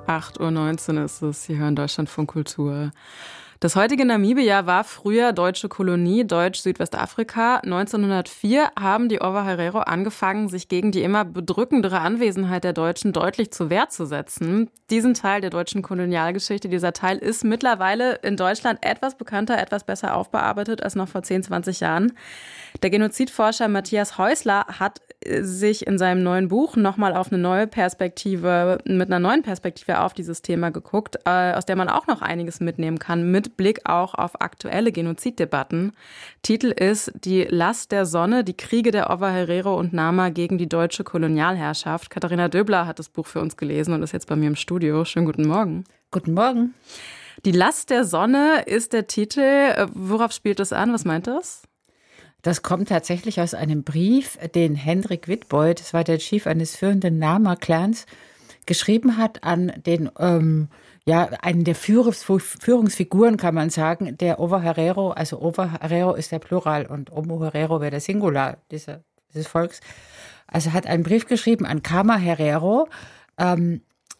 8:19 Uhr ist es. Sie hören Deutschlandfunk Kultur. Das heutige Namibia war früher deutsche Kolonie, Deutsch-Südwestafrika. 1904 haben die Ovaherero angefangen, sich gegen die immer bedrückendere Anwesenheit der Deutschen deutlich zur Wehr zu setzen. Diesen Teil der deutschen Kolonialgeschichte, dieser Teil ist mittlerweile in Deutschland etwas bekannter, etwas besser aufbearbeitet als noch vor 10, 20 Jahren. Der Genozidforscher Matthias Häusler hat sich in seinem neuen Buch nochmal mit einer neuen Perspektive auf dieses Thema geguckt, aus der man auch noch einiges mitnehmen kann, mit Blick auch auf aktuelle Genoziddebatten. Titel ist Die Last der Sonne, die Kriege der Ovaherero und Nama gegen die deutsche Kolonialherrschaft. Katharina Döbler hat das Buch für uns gelesen und ist jetzt bei mir im Studio. Schönen guten Morgen. Guten Morgen. Die Last der Sonne ist der Titel. Worauf spielt das an? Was meint das? Das kommt tatsächlich aus einem Brief, den Hendrik Witbooi, das war der Chief eines führenden Nama-Clans, geschrieben hat an den, einen der Führungsfiguren, kann man sagen, der Ovaherero. Also Ovaherero ist der Plural und Omoherero wäre der Singular dieses Volks. Also hat einen Brief geschrieben an Kama-Herero, und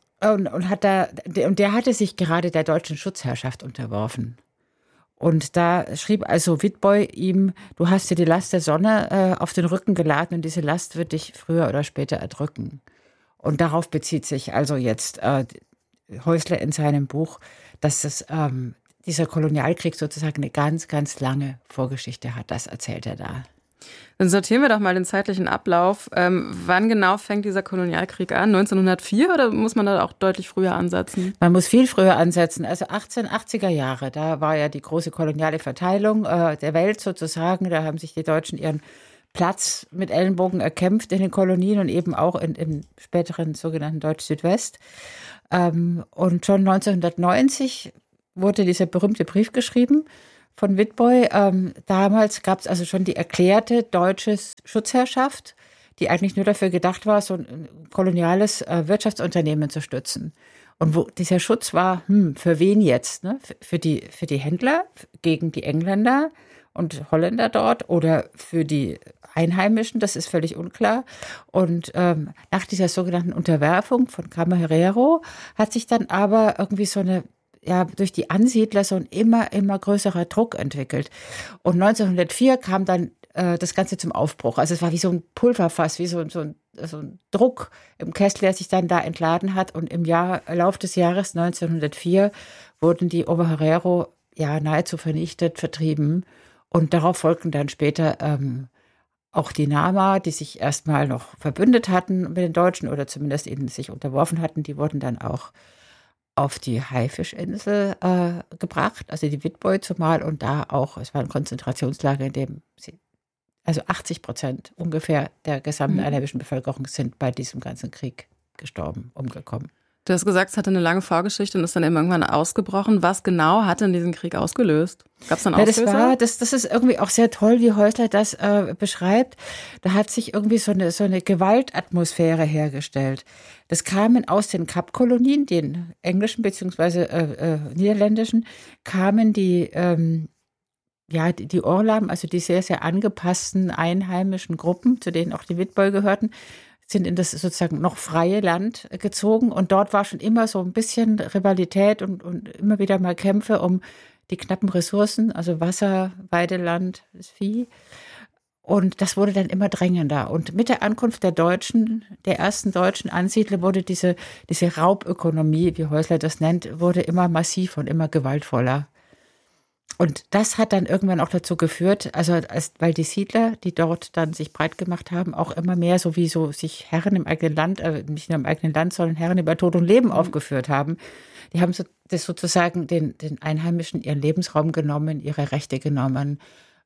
der hatte sich gerade der deutschen Schutzherrschaft unterworfen. Und da schrieb also Witbooi ihm, du hast dir die Last der Sonne auf den Rücken geladen und diese Last wird dich früher oder später erdrücken. Und darauf bezieht sich also jetzt Häusler in seinem Buch, dass dieser Kolonialkrieg sozusagen eine ganz, ganz lange Vorgeschichte hat. Das erzählt er da. Dann sortieren wir doch mal den zeitlichen Ablauf. Wann genau fängt dieser Kolonialkrieg an? 1904 oder muss man da auch deutlich früher ansetzen? Man muss viel früher ansetzen. Also 1880er Jahre, da war ja die große koloniale Verteilung der Welt sozusagen. Da haben sich die Deutschen ihren Platz mit Ellenbogen erkämpft in den Kolonien und eben auch im späteren sogenannten Deutsch-Südwest. Und schon 1990 wurde dieser berühmte Brief geschrieben von Witbooi. Damals gab es also schon die erklärte deutsche Schutzherrschaft, die eigentlich nur dafür gedacht war, so ein koloniales Wirtschaftsunternehmen zu stützen. Und wo dieser Schutz war, für wen jetzt? Ne? Für die Händler gegen die Engländer und Holländer dort oder für die Einheimischen, das ist völlig unklar. Und nach dieser sogenannten Unterwerfung von Kama-Herero hat sich dann aber irgendwie durch die Ansiedler so ein immer größerer Druck entwickelt. Und 1904 kam dann das Ganze zum Aufbruch. Also es war wie so ein Pulverfass, wie so ein Druck im Kessel, der sich dann da entladen hat. Und im Lauf des Jahres 1904 wurden die Ovaherero nahezu vernichtet, vertrieben. Und darauf folgten dann später auch die Nama, die sich erstmal noch verbündet hatten mit den Deutschen oder zumindest ihnen sich unterworfen hatten. Die wurden dann auch auf die Haifischinsel gebracht, also die Witbooi zumal, und da auch, es war ein Konzentrationslager, in dem 80% ungefähr der gesamten einheimischen Bevölkerung sind bei diesem ganzen Krieg umgekommen. Du hast gesagt, es hatte eine lange Vorgeschichte und ist dann irgendwann ausgebrochen. Was genau hat denn diesen Krieg ausgelöst? Gab es dann Auslöser? Das ist irgendwie auch sehr toll, wie Häusler das beschreibt. Da hat sich irgendwie so eine Gewaltatmosphäre hergestellt. Das kamen aus den Kapkolonien, den englischen bzw. niederländischen, kamen die Orlam, also die sehr, sehr angepassten einheimischen Gruppen, zu denen auch die Witbooi gehörten, sind in das sozusagen noch freie Land gezogen. Und dort war schon immer so ein bisschen Rivalität und immer wieder mal Kämpfe um die knappen Ressourcen, also Wasser, Weideland, das Vieh. Und das wurde dann immer drängender. Und mit der Ankunft der ersten deutschen Ansiedler wurde diese Raubökonomie, wie Häusler das nennt, wurde immer massiver und immer gewaltvoller. Und das hat dann irgendwann auch dazu geführt, weil die Siedler, die dort dann sich breit gemacht haben, auch immer mehr sowieso sich Herren im eigenen Land, nicht nur im eigenen Land, sondern Herren über Tod und Leben aufgeführt haben. Die haben das sozusagen den Einheimischen ihren Lebensraum genommen, ihre Rechte genommen.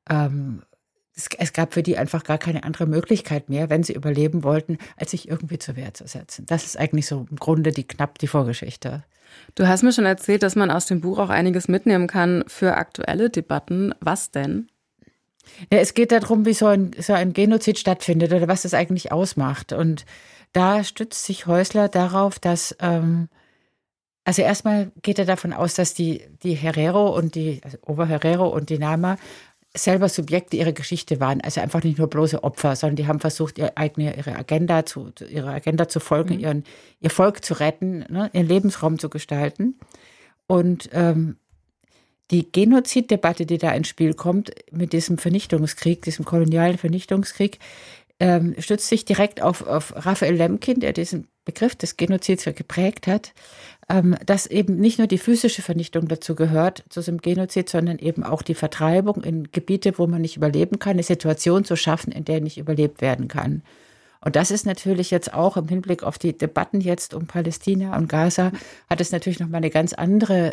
Es gab für die einfach gar keine andere Möglichkeit mehr, wenn sie überleben wollten, als sich irgendwie zur Wehr zu setzen. Das ist eigentlich so im Grunde knapp die Vorgeschichte. Du hast mir schon erzählt, dass man aus dem Buch auch einiges mitnehmen kann für aktuelle Debatten. Was denn? Ja, es geht darum, wie so ein Genozid stattfindet oder was das eigentlich ausmacht. Und da stützt sich Häusler darauf, dass, also erstmal geht er davon aus, dass die Herero und also Ovaherero und die Nama selber Subjekte ihrer Geschichte waren. Also einfach nicht nur bloße Opfer, sondern die haben versucht, ihre Agenda zu folgen, ihr Volk zu retten, ne, ihren Lebensraum zu gestalten. Und die Genoziddebatte, die da ins Spiel kommt, mit diesem Vernichtungskrieg, diesem kolonialen Vernichtungskrieg, stützt sich direkt auf Raphael Lemkin, der diesen Begriff des Genozids geprägt hat, dass eben nicht nur die physische Vernichtung dazu gehört, zu diesem Genozid, sondern eben auch die Vertreibung in Gebiete, wo man nicht überleben kann, eine Situation zu schaffen, in der nicht überlebt werden kann. Und das ist natürlich jetzt auch im Hinblick auf die Debatten jetzt um Palästina und Gaza, hat es natürlich nochmal eine ganz andere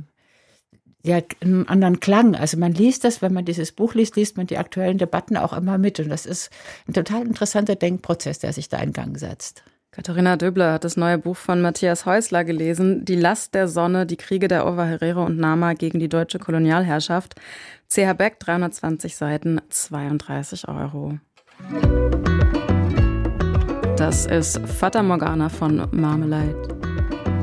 einen anderen Klang. Also man liest das, wenn man dieses Buch liest, liest man die aktuellen Debatten auch immer mit. Und das ist ein total interessanter Denkprozess, der sich da in Gang setzt. Katharina Döbler hat das neue Buch von Matthias Häusler gelesen, Die Last der Sonne, die Kriege der Ovaherero und Nama gegen die deutsche Kolonialherrschaft. CH Beck, 320 Seiten, 32 €. Das ist Fata Morgana von Marmalade.